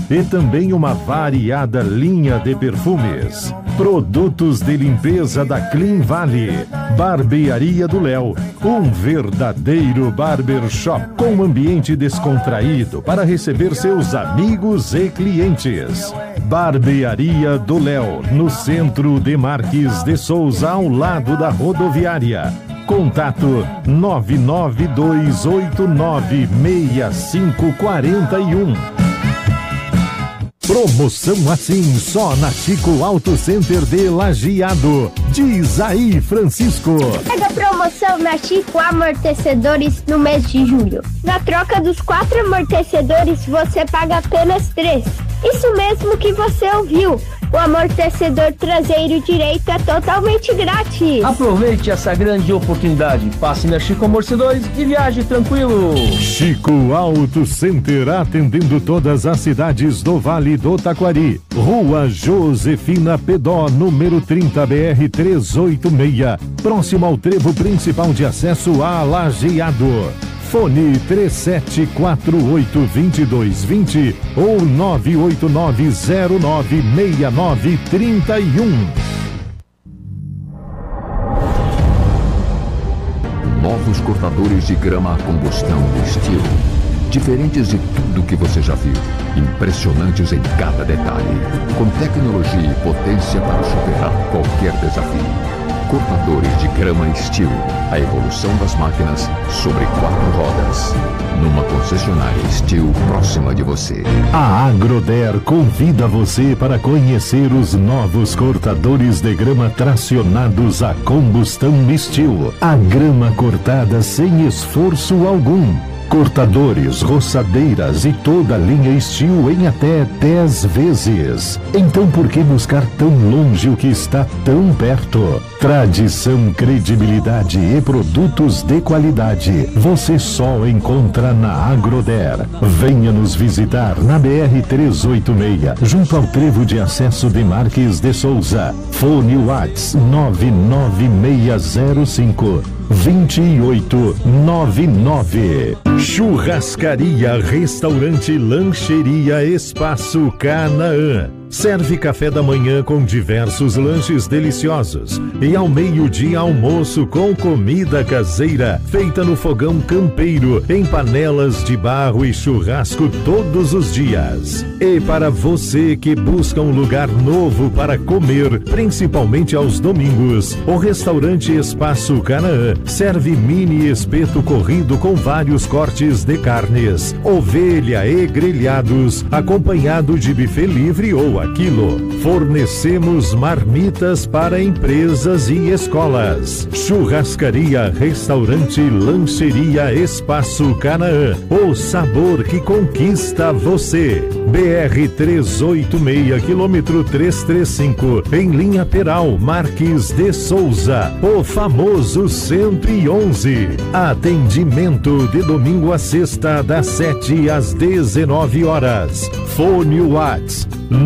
e também uma variada linha de perfumes. Produtos de limpeza da Clean Valley. Barbearia do Léo, um verdadeiro barbershop com ambiente descontraído para receber seus amigos e clientes. Barbearia do Léo, no centro de Marques de Souza, ao lado da rodoviária. Contato 992896541. Promoção assim só na Chico Auto Center de Lajeado. Diz aí, Francisco. Pega promoção na Chico Amortecedores no mês de julho. Na troca dos 4 amortecedores, você paga apenas 3. Isso mesmo que você ouviu. O amortecedor traseiro direito é totalmente grátis. Aproveite essa grande oportunidade. Passe na Chico Amortecedores e viaje tranquilo. Chico Auto Center, atendendo todas as cidades do Vale do Taquari. Rua Josefina Pedó, número 30 BR 386. Próximo ao trevo principal de acesso a Lajeado. Fone 3748-2220 ou 989096931. Novos cortadores de grama a combustão Steel. Diferentes de tudo que você já viu. Impressionantes em cada detalhe. Com tecnologia e potência para superar qualquer desafio. Cortadores de grama Steel. A evolução das máquinas sobre 4 rodas. Numa concessionária Steel próxima de você. A Agroder convida você para conhecer os novos cortadores de grama tracionados a combustão Steel. A grama cortada sem esforço algum. Cortadores, roçadeiras e toda a linha Steel em até 10 vezes. Então por que buscar tão longe o que está tão perto? Tradição, credibilidade e produtos de qualidade você só encontra na Agroder. Venha nos visitar na BR 386, junto ao trevo de acesso de Marques de Souza. Fone Whats 99605-2899. Churrascaria, restaurante, lancheria, Espaço Canaã. Serve café da manhã com diversos lanches deliciosos e ao meio-dia almoço com comida caseira feita no fogão campeiro, em panelas de barro e churrasco todos os dias. E para você que busca um lugar novo para comer, principalmente aos domingos, o restaurante Espaço Canaã serve mini espeto corrido com vários cortes de carnes, ovelha e grelhados, acompanhado de buffet livre ou aquilo. Fornecemos marmitas para empresas e escolas. Churrascaria, restaurante, lancheria, Espaço Canaã. O sabor que conquista você. BR 386, quilômetro 335, em linha Peral, Marques de Souza. O famoso 111. Atendimento de domingo a sexta, das 7 às 19 horas. Fone Whats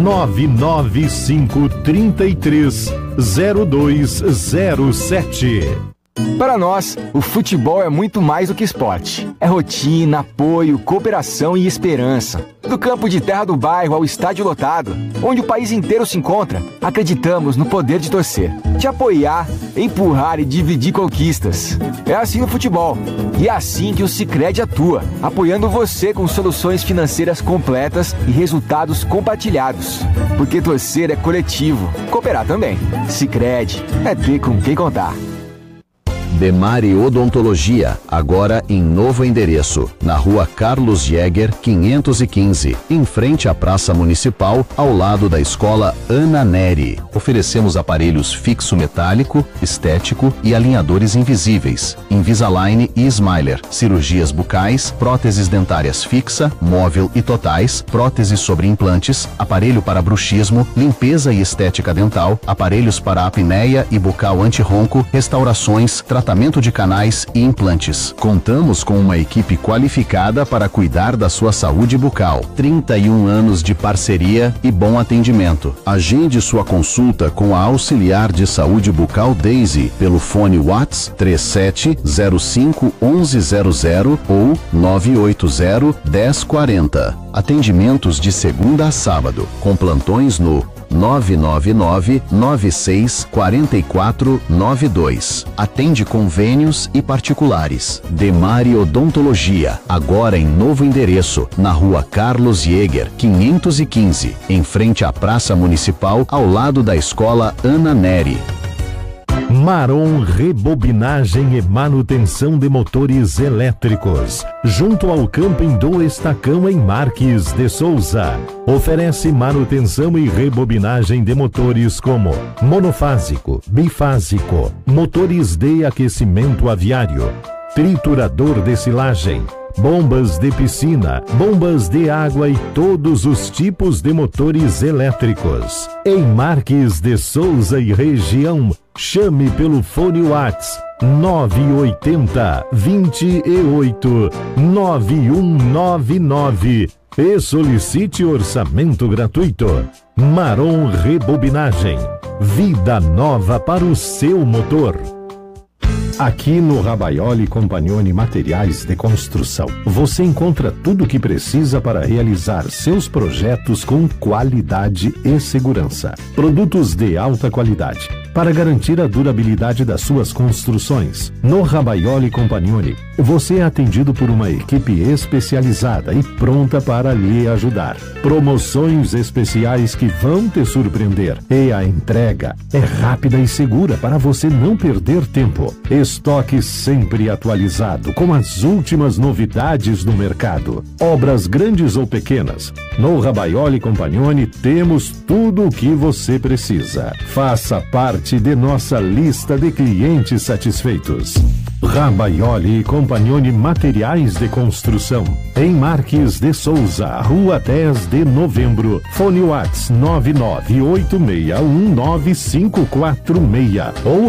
995330207. Para nós, o futebol é muito mais do que esporte. É rotina, apoio, cooperação e esperança. Do campo de terra do bairro ao estádio lotado, onde o país inteiro se encontra, acreditamos no poder de torcer, de apoiar, empurrar e dividir conquistas. É assim no futebol. E é assim que o Sicredi atua, apoiando você com soluções financeiras completas e resultados compartilhados. Porque torcer é coletivo, cooperar também. Sicredi, é ter com quem contar. Demare Odontologia, agora em novo endereço, na rua Carlos Jäger, 515, em frente à Praça Municipal, ao lado da Escola Ana Neri. Oferecemos aparelhos fixo metálico, estético e alinhadores invisíveis, Invisalign e Smiler, cirurgias bucais, próteses dentárias fixa, móvel e totais, próteses sobre implantes, aparelho para bruxismo, limpeza e estética dental, aparelhos para apneia e bucal anti-ronco, restaurações, tratamento de canais e implantes. Contamos com uma equipe qualificada para cuidar da sua saúde bucal. 31 anos de parceria e bom atendimento. Agende sua consulta com a auxiliar de saúde bucal Daisy pelo fone Whats 3705 1100 ou 980 1040. Atendimentos de segunda a sábado, com plantões no 999-964492. Atende convênios e particulares. Demari Odontologia, agora em novo endereço, na Rua Carlos Jäger, 515, em frente à Praça Municipal, ao lado da Escola Ana Neri. Marom Rebobinagem e Manutenção de Motores Elétricos, junto ao Camping do Estacão, em Marques de Souza. Oferece manutenção e rebobinagem de motores como monofásico, bifásico, motores de aquecimento aviário, triturador de silagem, bombas de piscina, bombas de água e todos os tipos de motores elétricos. Em Marques de Souza e região, chame pelo fone WhatsApp 980 28 9199 e solicite orçamento gratuito. Marom Rebobinagem, vida nova para o seu motor. Aqui no Rabaioli Compagnoni Materiais de Construção, você encontra tudo o que precisa para realizar seus projetos com qualidade e segurança. Produtos de alta qualidade para garantir a durabilidade das suas construções. No Rabaioli Compagnoni, você é atendido por uma equipe especializada e pronta para lhe ajudar. Promoções especiais que vão te surpreender. E a entrega é rápida e segura para você não perder tempo. Estoque sempre atualizado com as últimas novidades no mercado. Obras grandes ou pequenas, no Rabaioli Compagnoni temos tudo o que você precisa. Faça parte de nossa lista de clientes satisfeitos. Rabaioli Compagnoni Materiais de Construção, em Marques de Souza, Rua 10 de Novembro, fone WhatsApp 998619546 ou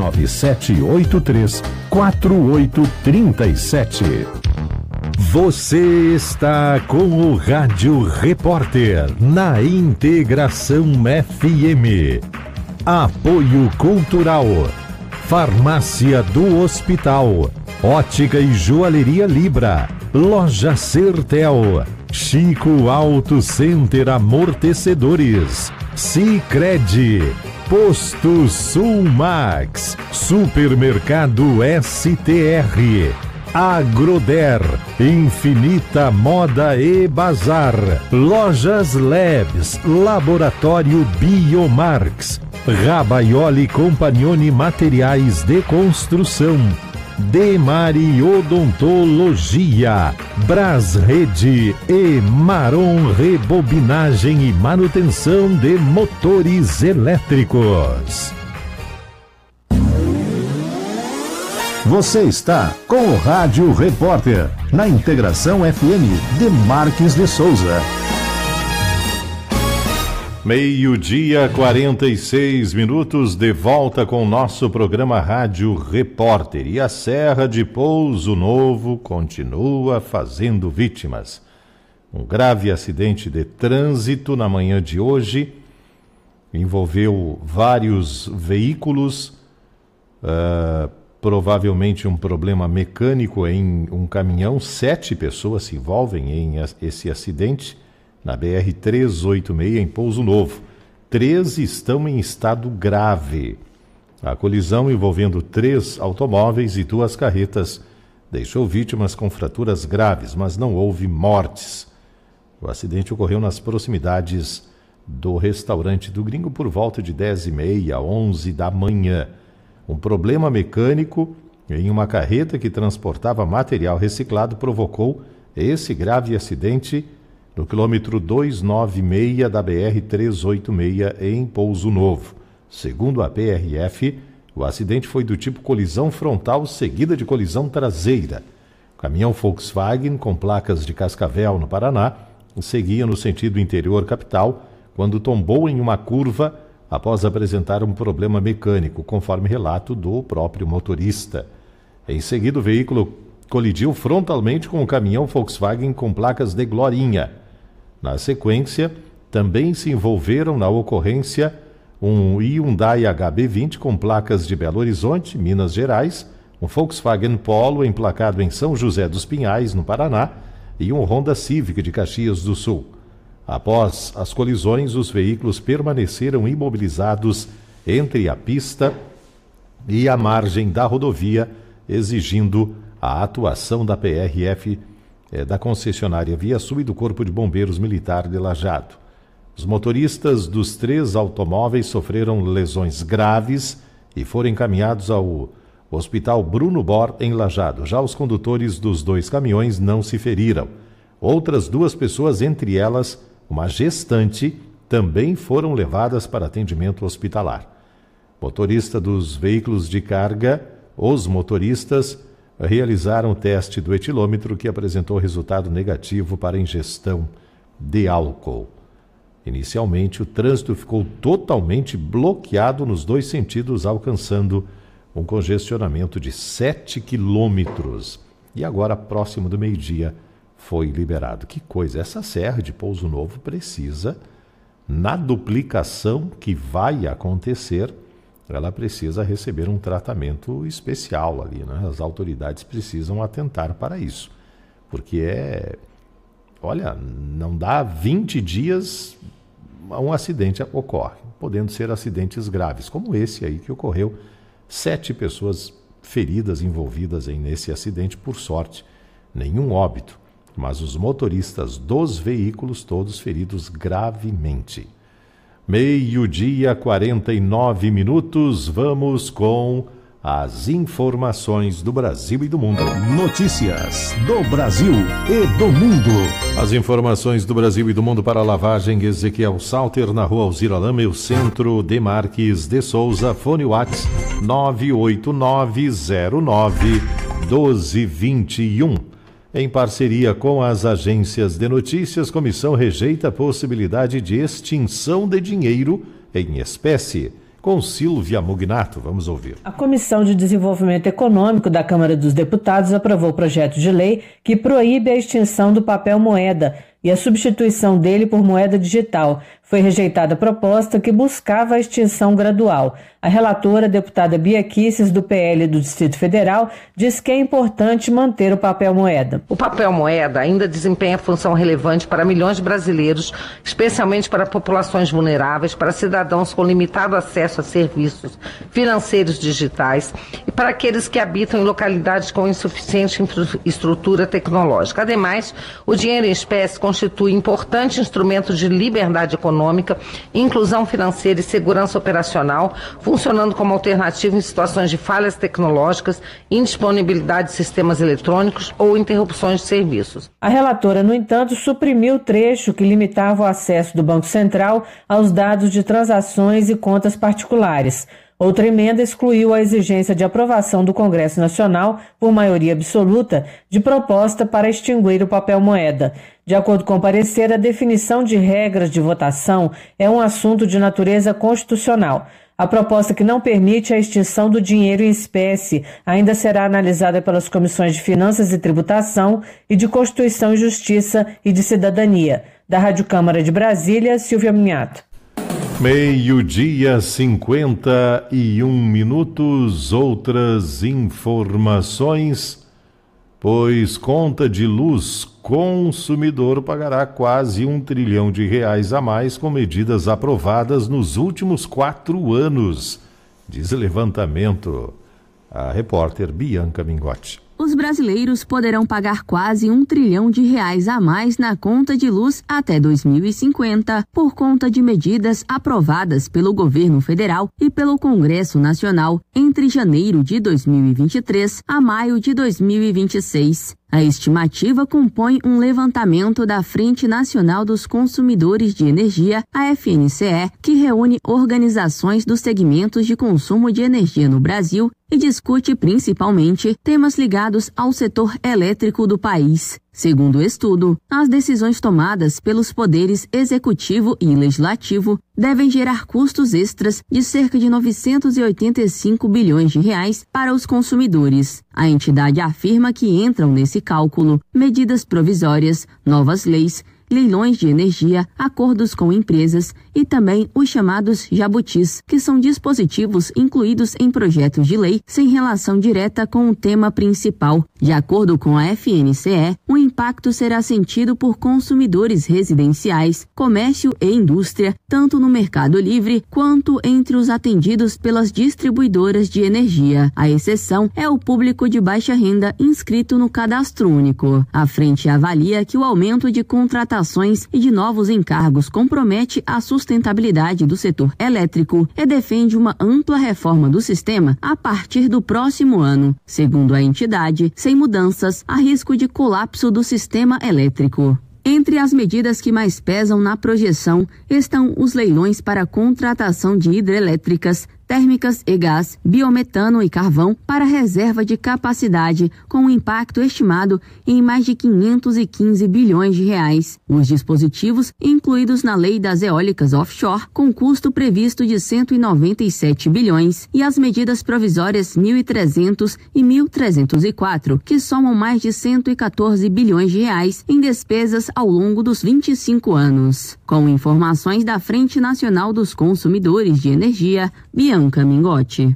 997834837. Você está com o Rádio Repórter na Integração FM. Apoio Cultural, Farmácia do Hospital, Ótica e Joalheria Libra, Loja Sertel, Chico Auto Center Amortecedores, Sicredi, Posto Sulmax, Supermercado STR, Agroder, Infinita Moda e Bazar, Lojas Labs, Laboratório Biomarx, Rabaioli Compagnoni Materiais de Construção, Demari Odontologia, Brasrede e Marom Rebobinagem e Manutenção de Motores Elétricos. Você está com o Rádio Repórter na Integração FM de Marques de Souza. Meio-dia, 46 minutos, de volta com o nosso programa Rádio Repórter. E a Serra de Pouso Novo continua fazendo vítimas. Um grave acidente de trânsito na manhã de hoje envolveu vários veículos, provavelmente um problema mecânico em um caminhão. 7 pessoas se envolvem em esse acidente na BR-386 em Pouso Novo. 3 estão em estado grave. A colisão envolvendo 3 automóveis e 2 carretas deixou vítimas com fraturas graves, mas não houve mortes. O acidente ocorreu nas proximidades do restaurante do Gringo por volta de 10h30, 11 da manhã. Um problema mecânico em uma carreta que transportava material reciclado provocou esse grave acidente no quilômetro 296 da BR-386 em Pouso Novo. Segundo a PRF, o acidente foi do tipo colisão frontal seguida de colisão traseira. O caminhão Volkswagen com placas de Cascavel, no Paraná, seguia no sentido interior capital quando tombou em uma curva após apresentar um problema mecânico, conforme relato do próprio motorista. Em seguida, o veículo colidiu frontalmente com um caminhão Volkswagen com placas de Glorinha. Na sequência, também se envolveram na ocorrência um Hyundai HB20 com placas de Belo Horizonte, Minas Gerais, um Volkswagen Polo emplacado em São José dos Pinhais, no Paraná, e um Honda Civic de Caxias do Sul. Após as colisões, os veículos permaneceram imobilizados entre a pista e a margem da rodovia, exigindo a atuação da PRF, da concessionária Via Sul e do Corpo de Bombeiros Militar de Lajeado. Os motoristas dos 3 automóveis sofreram lesões graves e foram encaminhados ao Hospital Bruno Bor, em Lajeado. Já os condutores dos 2 caminhões não se feriram. Outras 2 pessoas, entre elas uma gestante, também foram levadas para atendimento hospitalar. Motorista dos veículos de carga, os motoristas realizaram o teste do etilômetro, que apresentou resultado negativo para ingestão de álcool. Inicialmente, o trânsito ficou totalmente bloqueado nos 2 sentidos, alcançando um congestionamento de 7 quilômetros. E agora, próximo do meio-dia, foi liberado. Que coisa! Essa serra de Pouso Novo precisa, na duplicação que vai acontecer, ela precisa receber um tratamento especial ali, né? As autoridades precisam atentar para isso, porque olha, não dá 20 dias um acidente ocorre, podendo ser acidentes graves, como esse aí que ocorreu, 7 pessoas feridas envolvidas nesse acidente, por sorte, nenhum óbito, mas os motoristas dos veículos todos feridos gravemente. 12:49, vamos com as informações do Brasil e do mundo. Notícias do Brasil e do mundo. As informações do Brasil e do mundo para a lavagem. Ezequiel Salter, na rua Alzira Lama, o centro de Marques de Souza. Fone Whats 989091221. Em parceria com as agências de notícias, comissão rejeita a possibilidade de extinção de dinheiro em espécie. Com Silvia Mugnato, vamos ouvir. A Comissão de Desenvolvimento Econômico da Câmara dos Deputados aprovou o projeto de lei que proíbe a extinção do papel moeda e a substituição dele por moeda digital. Foi rejeitada a proposta que buscava a extinção gradual. A relatora, a deputada Bia Kicis, do PL do Distrito Federal, diz que é importante manter o papel moeda. O papel moeda ainda desempenha função relevante para milhões de brasileiros, especialmente para populações vulneráveis, para cidadãos com limitado acesso a serviços financeiros digitais e para aqueles que habitam em localidades com insuficiente estrutura tecnológica. Ademais, o dinheiro em espécie constitui importante instrumento de liberdade econômica, inclusão financeira e segurança operacional, funcionando como alternativa em situações de falhas tecnológicas, indisponibilidade de sistemas eletrônicos ou interrupções de serviços. A relatora, no entanto, suprimiu o trecho que limitava o acesso do Banco Central aos dados de transações e contas particulares. Outra emenda excluiu a exigência de aprovação do Congresso Nacional, por maioria absoluta, de proposta para extinguir o papel moeda. De acordo com o parecer, a definição de regras de votação é um assunto de natureza constitucional. A proposta que não permite a extinção do dinheiro em espécie ainda será analisada pelas comissões de Finanças e Tributação e de Constituição e Justiça e de Cidadania. Da Rádio Câmara de Brasília, Silvia Mugnato. 12:51. Outras informações, pois conta de luz, consumidor pagará quase R$1 trilhão a mais com medidas aprovadas nos últimos 4 anos, diz levantamento. A repórter Bianca Mingotti. Os brasileiros poderão pagar quase R$1 trilhão a mais na conta de luz até 2050 por conta de medidas aprovadas pelo governo federal e pelo Congresso Nacional entre janeiro de 2023 a maio de 2026. A estimativa compõe um levantamento da Frente Nacional dos Consumidores de Energia, a FNCE, que reúne organizações dos segmentos de consumo de energia no Brasil e discute principalmente temas ligados ao setor elétrico do país. Segundo o estudo, as decisões tomadas pelos poderes executivo e legislativo devem gerar custos extras de cerca de R$985 bilhões para os consumidores. A entidade afirma que entram nesse cálculo medidas provisórias, novas leis, leilões de energia, acordos com empresas e também os chamados jabutis, que são dispositivos incluídos em projetos de lei sem relação direta com o tema principal. De acordo com a FNCE, o impacto será sentido por consumidores residenciais, comércio e indústria, tanto no mercado livre quanto entre os atendidos pelas distribuidoras de energia. A exceção é o público de baixa renda inscrito no cadastro único. A frente avalia que o aumento de contratações e de novos encargos compromete a sustentabilidade do setor elétrico e defende uma ampla reforma do sistema a partir do próximo ano. Segundo a entidade, sem mudanças, há risco de colapso do sistema elétrico. Entre as medidas que mais pesam na projeção estão os leilões para contratação de hidrelétricas, térmicas e gás, biometano e carvão para reserva de capacidade, com um impacto estimado em mais de 515 bilhões de reais. Os dispositivos incluídos na lei das eólicas offshore, com custo previsto de 197 bilhões, e as medidas provisórias 1.300 e 1.304, que somam mais de 114 bilhões de reais em despesas ao longo dos 25 anos. Com informações da Frente Nacional dos Consumidores de Energia, Bianca Mingotti.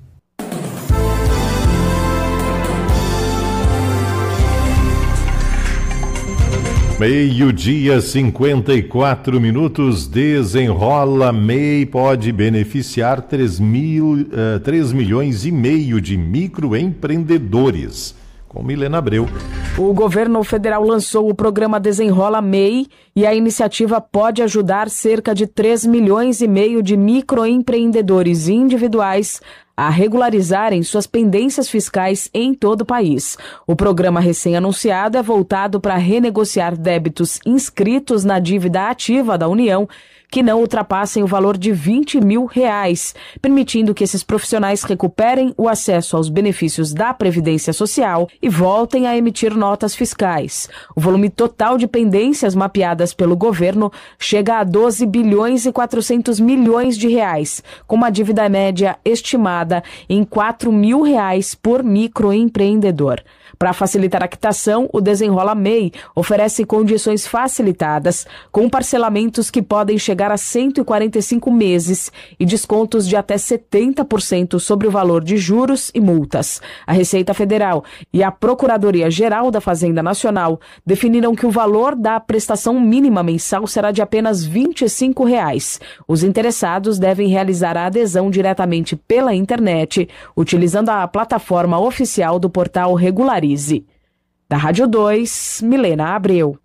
Meio-dia, 54 minutos. Desenrola MEI pode beneficiar 3 milhões e meio de microempreendedores. Com Milena Abreu. O governo federal lançou o programa Desenrola MEI e a iniciativa pode ajudar cerca de 3 milhões e meio de microempreendedores individuais a regularizarem suas pendências fiscais em todo o país. O programa recém-anunciado é voltado para renegociar débitos inscritos na dívida ativa da União que não ultrapassem o valor de R$20 mil, permitindo que esses profissionais recuperem o acesso aos benefícios da Previdência Social e voltem a emitir notas fiscais. O volume total de pendências mapeadas pelo governo chega a 12 bilhões e 400 milhões de reais, com uma dívida média estimada em R$4 mil por microempreendedor. Para facilitar a quitação, o Desenrola MEI oferece condições facilitadas, com parcelamentos que podem chegar a 145 meses e descontos de até 70% sobre o valor de juros e multas. A Receita Federal e a Procuradoria-Geral da Fazenda Nacional definiram que o valor da prestação mínima mensal será de apenas R$25. Os interessados devem realizar a adesão diretamente pela internet, utilizando a plataforma oficial do portal Regularize. Da Rádio 2, Milena Abreu.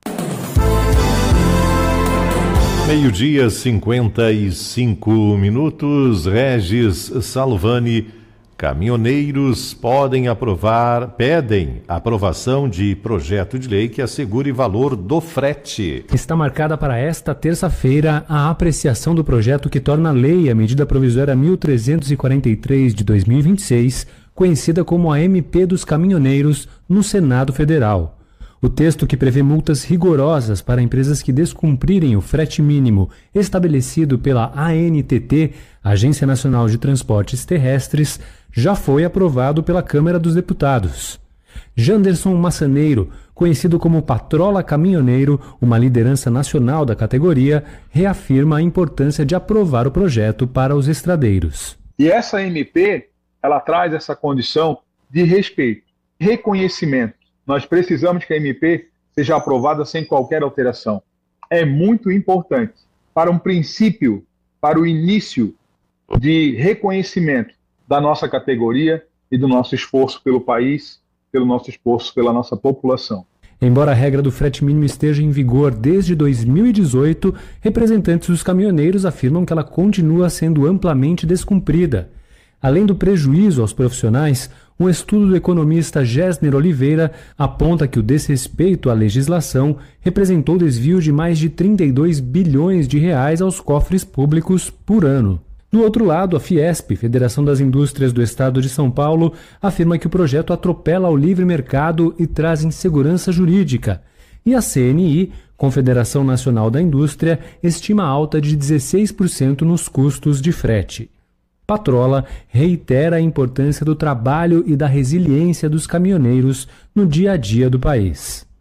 Meio-dia, 55 minutos. Regis Salvani. Caminhoneiros pedem aprovação de projeto de lei que assegure valor do frete. Está marcada para esta terça-feira a apreciação do projeto que torna lei a medida provisória 1343 de 2026, conhecida como a MP dos Caminhoneiros, no Senado Federal. O texto, que prevê multas rigorosas para empresas que descumprirem o frete mínimo estabelecido pela ANTT, Agência Nacional de Transportes Terrestres, já foi aprovado pela Câmara dos Deputados. Janderson Massaneiro, conhecido como Patrola Caminhoneiro, uma liderança nacional da categoria, reafirma a importância de aprovar o projeto para os estradeiros. E essa MP, ela traz essa condição de respeito, reconhecimento. Nós precisamos que a MP seja aprovada sem qualquer alteração. É muito importante para um princípio, para o início de reconhecimento da nossa categoria e do nosso esforço pelo país, pelo nosso esforço pela nossa população. Embora a regra do frete mínimo esteja em vigor desde 2018, representantes dos caminhoneiros afirmam que ela continua sendo amplamente descumprida. Além do prejuízo aos profissionais, um estudo do economista Gessner Oliveira aponta que o desrespeito à legislação representou desvio de mais de 32 bilhões de reais aos cofres públicos por ano. Do outro lado, a Fiesp, Federação das Indústrias do Estado de São Paulo, afirma que o projeto atropela o livre mercado e traz insegurança jurídica. E a CNI, Confederação Nacional da Indústria, estima alta de 16% nos custos de frete. Patrola reitera a importância do trabalho e da resiliência dos caminhoneiros no dia a dia do país.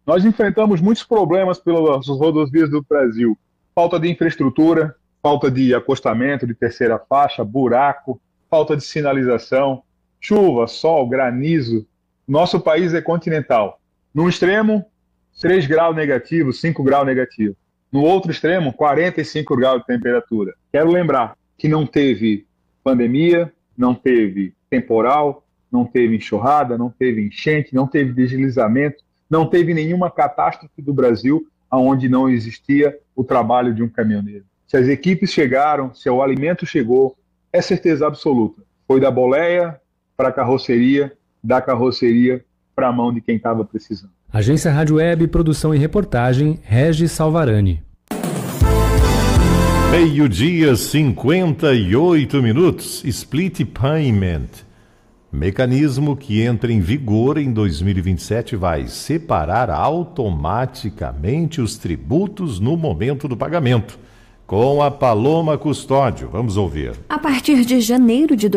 Nós enfrentamos muitos problemas pelas rodovias do Brasil. Falta de infraestrutura, falta de acostamento de terceira faixa, buraco, falta de sinalização, chuva, sol, granizo. Nosso país é continental. No extremo, 3 graus negativos, 5 graus negativos. No outro extremo, 45 graus de temperatura. Quero lembrar que não teve pandemia, não teve temporal, não teve enxurrada, não teve enchente, não teve deslizamento, não teve nenhuma catástrofe do Brasil onde não existia o trabalho de um caminhoneiro. Se as equipes chegaram, se o alimento chegou, é certeza absoluta. Foi da boleia para a carroceria, da carroceria para a mão de quem estava precisando. Agência Rádio Web, produção e reportagem, Regis Salvarani. 12:58. Split Payment. Mecanismo que entra em vigor em 2027 vai separar automaticamente os tributos no momento do pagamento. Com a Paloma Custódio. Vamos ouvir. A partir de janeiro de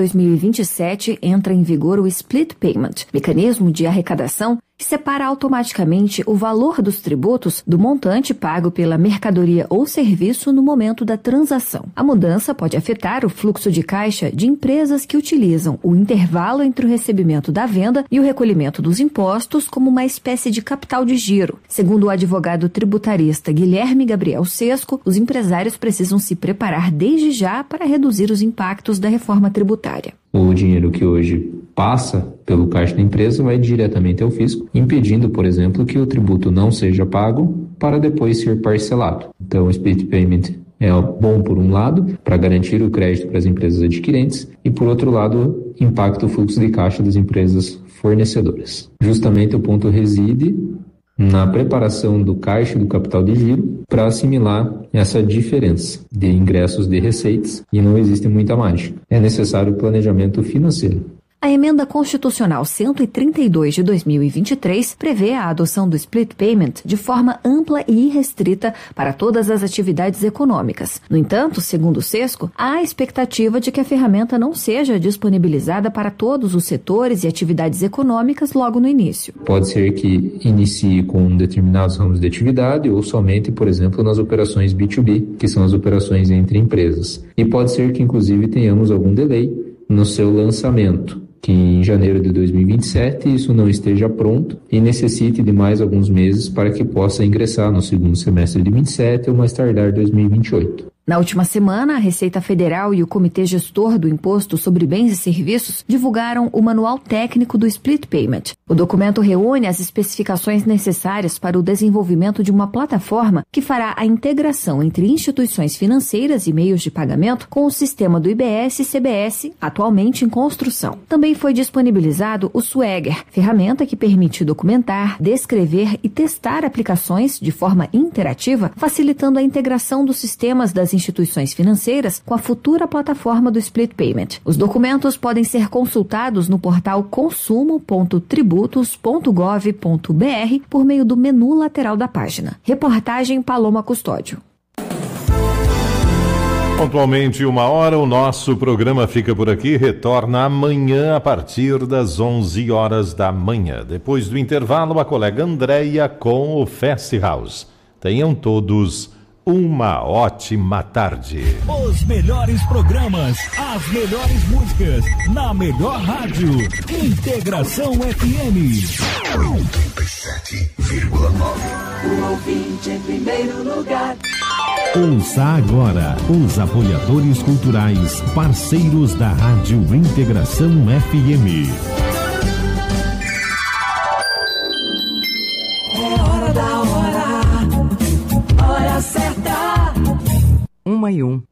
2027, entra em vigor o Split Payment, mecanismo de arrecadação que separa automaticamente o valor dos tributos do montante pago pela mercadoria ou serviço no momento da transação. A mudança pode afetar o fluxo de caixa de empresas que utilizam o intervalo entre o recebimento da venda e o recolhimento dos impostos como uma espécie de capital de giro. Segundo o advogado tributarista Guilherme Gabriel Sesco, os empresários precisam se preparar desde já para reduzir os impactos da reforma tributária. O dinheiro que hoje passa pelo caixa da empresa vai diretamente ao fisco, impedindo, por exemplo, que o tributo não seja pago para depois ser parcelado. Então, o split payment é bom, por um lado, para garantir o crédito para as empresas adquirentes e, por outro lado, impacta o fluxo de caixa das empresas fornecedoras. Justamente o ponto reside na preparação do caixa e do capital de giro para assimilar essa diferença de ingressos de receitas, e não existe muita mágica. É necessário planejamento financeiro. A Emenda Constitucional 132 de 2023 prevê a adoção do Split Payment de forma ampla e irrestrita para todas as atividades econômicas. No entanto, segundo o Sesco, há a expectativa de que a ferramenta não seja disponibilizada para todos os setores e atividades econômicas logo no início. Pode ser que inicie com determinados ramos de atividade ou somente, por exemplo, nas operações B2B, que são as operações entre empresas. E pode ser que, inclusive, tenhamos algum delay no seu lançamento, que em janeiro de 2027 isso não esteja pronto e necessite de mais alguns meses para que possa ingressar no segundo semestre de 2027 ou mais tardar 2028. Na última semana, a Receita Federal e o Comitê Gestor do Imposto sobre Bens e Serviços divulgaram o Manual Técnico do Split Payment. O documento reúne as especificações necessárias para o desenvolvimento de uma plataforma que fará a integração entre instituições financeiras e meios de pagamento com o sistema do IBS e CBS, atualmente em construção. Também foi disponibilizado o Swagger, ferramenta que permite documentar, descrever e testar aplicações de forma interativa, facilitando a integração dos sistemas das instituições financeiras com a futura plataforma do Split Payment. Os documentos podem ser consultados no portal consumo.tributos.gov.br por meio do menu lateral da página. Reportagem Paloma Custódio. Pontualmente 1h, o nosso programa fica por aqui, retorna amanhã a partir das 11 horas da manhã. Depois do intervalo, a colega Andréia com o Fast House. Tenham todos uma ótima tarde. Os melhores programas, as melhores músicas, na melhor rádio. Integração FM 97,9. O ouvinte em primeiro lugar. Ouça agora os apoiadores culturais, parceiros da Rádio Integração FM. É hora da hora. Hora certa. 1:01.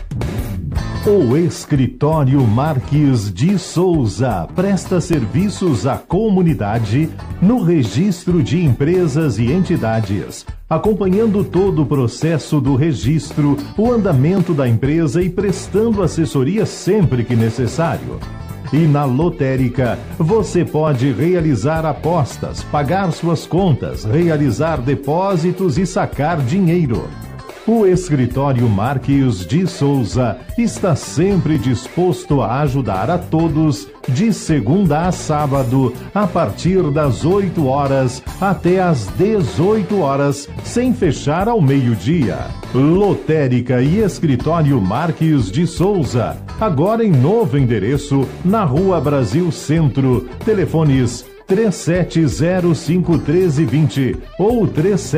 O Escritório Marques de Souza presta serviços à comunidade no registro de empresas e entidades, acompanhando todo o processo do registro, o andamento da empresa e prestando assessoria sempre que necessário. E na lotérica, você pode realizar apostas, pagar suas contas, realizar depósitos e sacar dinheiro. O Escritório Marques de Souza está sempre disposto a ajudar a todos de segunda a sábado, a partir das 8 horas até às 18 horas, sem fechar ao meio-dia. Lotérica e Escritório Marques de Souza, agora em novo endereço, na Rua Brasil Centro. Telefones 3705-1320 ou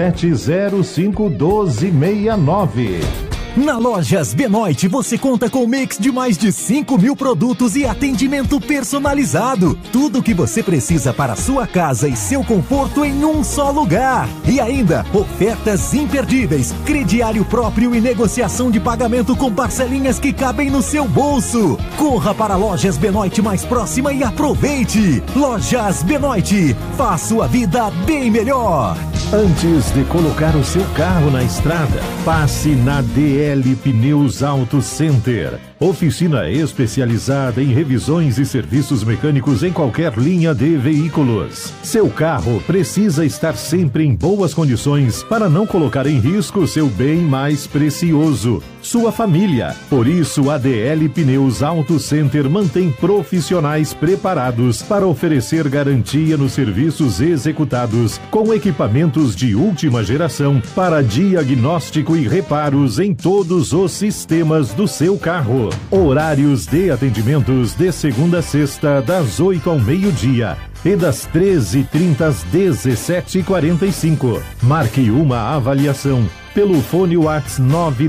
3705-1269. Na Lojas Benoit você conta com um mix de mais de 5.000 produtos e atendimento personalizado. Tudo o que você precisa para a sua casa e seu conforto em um só lugar. E ainda, ofertas imperdíveis, crediário próprio e negociação de pagamento com parcelinhas que cabem no seu bolso. Corra para a Lojas Benoit mais próxima e aproveite. Lojas Benoit, faz sua vida bem melhor. Antes de colocar o seu carro na estrada, passe na DL Pneus Auto Center. Oficina especializada em revisões e serviços mecânicos em qualquer linha de veículos. Seu carro precisa estar sempre em boas condições para não colocar em risco seu bem mais precioso, sua família. Por isso, a DL Pneus Auto Center mantém profissionais preparados para oferecer garantia nos serviços executados com equipamentos de última geração para diagnóstico e reparos em todos os sistemas do seu carro. Horários de atendimentos de segunda a sexta, das 8 ao meio-dia e das 13h30 às 17h45. Marque uma avaliação pelo fone WhatsApp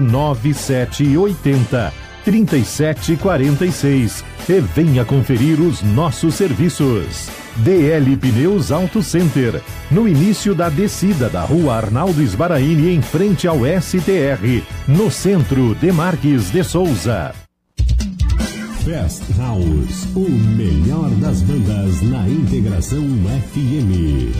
99780-3746 e venha conferir os nossos serviços. DL Pneus Auto Center, no início da descida da Rua Arnaldo Sbaraini, em frente ao STR, no centro de Marques de Souza. Fast House, o melhor das bandas na Integração FM.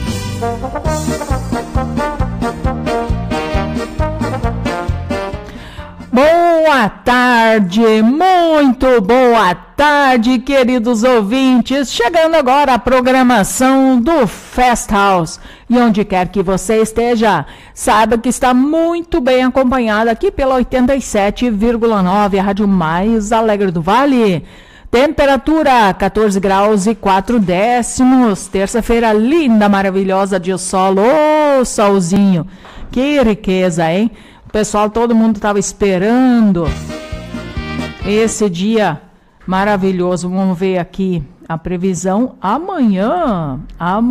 Boa tarde, muito boa tarde, queridos ouvintes. Chegando agora a programação do Fast House. E onde quer que você esteja, saiba que está muito bem acompanhado aqui pela 87,9, a rádio mais alegre do Vale. Temperatura 14 graus e 4 décimos. Terça-feira linda, maravilhosa de sol. Ô, solzinho. Que riqueza, hein? Pessoal, todo mundo estava esperando esse dia maravilhoso. Vamos ver aqui a previsão. Amanhã,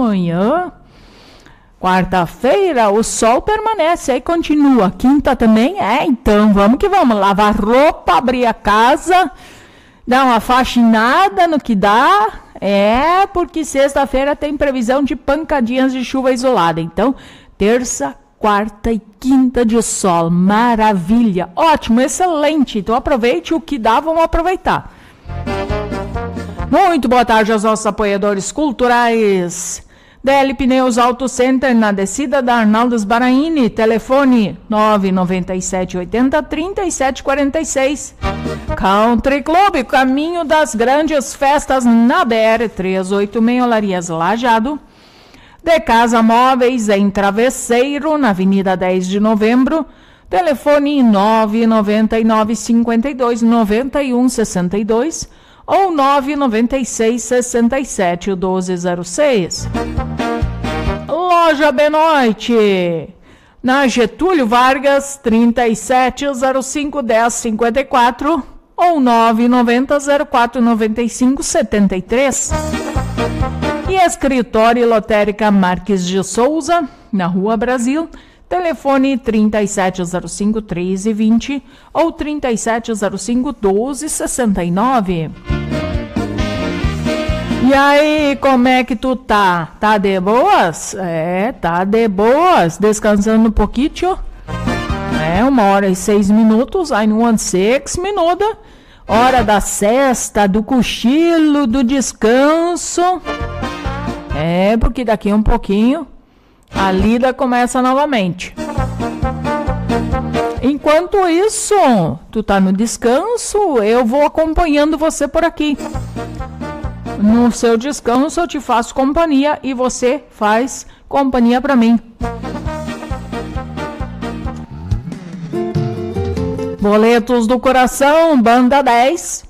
quarta-feira, o sol permanece, aí continua. Quinta também, então vamos que vamos. Lavar roupa, abrir a casa, dar uma faxinada no que dá. Porque sexta-feira tem previsão de pancadinhas de chuva isolada. Então, terça, quarta e quinta de sol, maravilha, ótimo, excelente. Então aproveite o que dá, vamos aproveitar. Muito boa tarde aos nossos apoiadores culturais. DL Pneus Auto Center, na descida da Arnaldo Sbaraini, telefone 99780-3746. Country Club, caminho das grandes festas na BR 386, Olarias Lajeado. De Casa Móveis em Travesseiro, na Avenida 10 de Novembro, telefone 999-52-9162 ou 996-67-1206. Loja Benoit, na Getúlio Vargas, 3705-1054 ou 990-0495-73. E Escritório Lotérica Marques de Souza, na Rua Brasil, telefone 3705-1320 ou 3705-1269. E aí, como é que tu tá? Tá de boas? Tá de boas, descansando um pouquinho. 1h06, aí no 6 minutos. Hora da cesta, do cochilo, do descanso. Porque daqui a um pouquinho a lida começa novamente. Enquanto isso, tu tá no descanso, eu vou acompanhando você por aqui. No seu descanso eu te faço companhia e você faz companhia pra mim. Boletos do Coração, Banda 10.